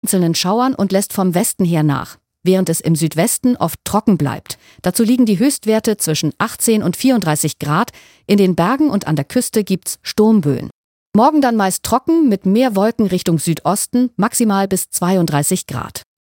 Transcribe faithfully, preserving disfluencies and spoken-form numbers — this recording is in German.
einzelnen Schauern und lässt vom Westen her nach, während es im Südwesten oft trocken bleibt. Dazu liegen die Höchstwerte zwischen achtzehn und vierunddreißig Grad. In den Bergen und an der Küste gibt's Sturmböen. Morgen dann meist trocken mit mehr Wolken Richtung Südosten, maximal bis zweiunddreißig Grad.